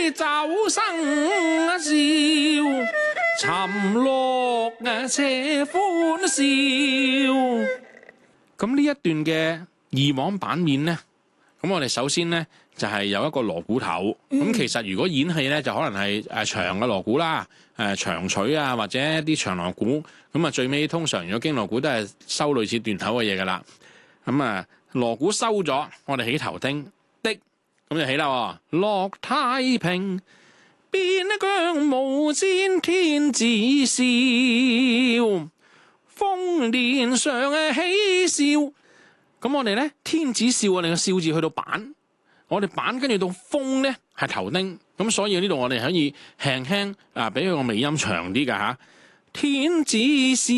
酒生笑，沉落且歡笑。咁呢一段嘅二黃版面呢，咁我哋首先呢，就係有一個鑼鼓頭。咁其實如果演戲呢，就可能係長嘅鑼鼓啦，長槌啊，或者一啲長鑼鼓。咁啊最尾通常如果經鑼鼓都係收類似斷頭嘅嘢噶啦。咁啊鑼鼓收咗，我哋起頭丁的，咁就起啦。樂太平，邊疆無戰天子笑，豐年常喜笑。咁我哋咧天子笑，我哋個笑字去到板，我哋板跟住到豐咧係頭丁，咁所以呢度我哋可以輕輕俾佢個尾音長啲噶吓。天子笑，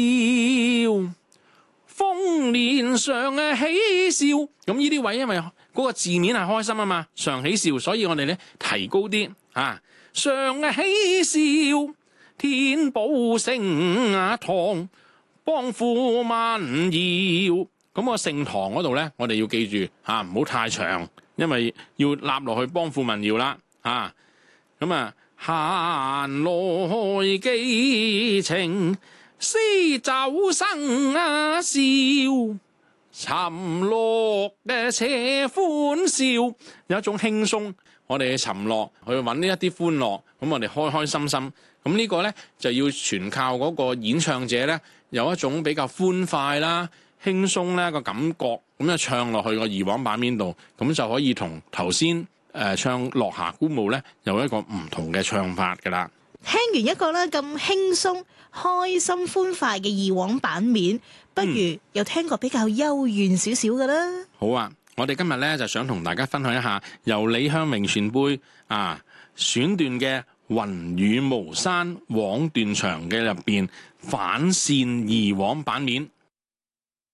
豐年常喜笑。咁呢啲位因為嗰個字面係開心啊嘛，常喜笑，所以我哋咧提高啲啊。常喜笑，天寶盛堂，邦富民耀。咁個盛堂嗰度咧，我哋要記住唔好太長，因為要立落去邦富民耀啦。咁閒來寄情，詩酒生笑，沉落且歡笑。有一種輕鬆，我哋沉落去揾呢一啲歡樂，咁我哋開開心心。咁呢個咧就要全靠嗰個演唱者咧有一種比較歡快啦、輕鬆咧個感覺，咁就唱落去個二黃版面度，咁就可以同頭先唱落霞孤鶩咧有一個唔同嘅唱法噶啦。 聽完一個咧咁輕鬆、開心、歡快嘅二黃版面，不如又聽個比較幽怨少少嘅啦。 好啊，我哋今日咧就想同大家分享一下由李向明前輩選段嘅雲雨巫山枉斷腸嘅入邊反線二黃版面。